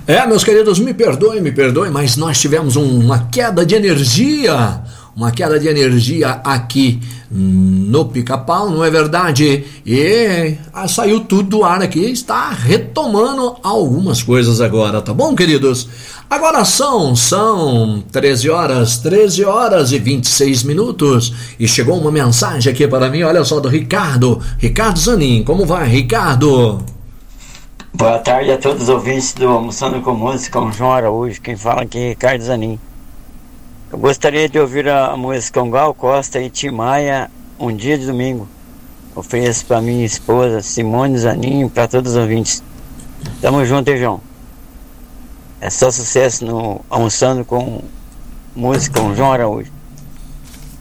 Meus queridos, me perdoem, mas nós tivemos uma queda de energia. Uma queda de energia aqui no Pica-Pau, não é verdade? E saiu tudo do ar aqui, está retomando algumas coisas agora, tá bom, queridos? Agora são 13 horas e 26 minutos e chegou uma mensagem aqui para mim, olha só, do Ricardo Zanin. Como vai, Ricardo? Boa tarde a todos os ouvintes do Almoçando com Música com João Araújo. Quem fala aqui é Ricardo Zanin. Eu gostaria de ouvir a música com Gal Costa e Tim Maia, Um Dia de Domingo. Ofereço para minha esposa Simone Zanin e para todos os ouvintes. Tamo junto, hein, João? É só sucesso no Almoçando com Música com João Araújo.